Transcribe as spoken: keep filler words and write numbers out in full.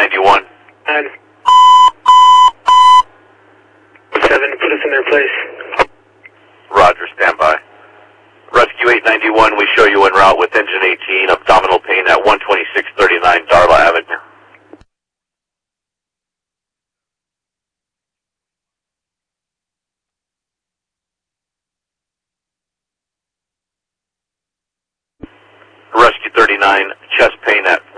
ninety-one. nine. seven, put us in their place. Roger, stand by. Rescue eight ninety-one, we show you en route with engine eighteen, abdominal pain at one twenty-six thirty-nine Darla Avenue. Rescue thirty-nine, chest pain at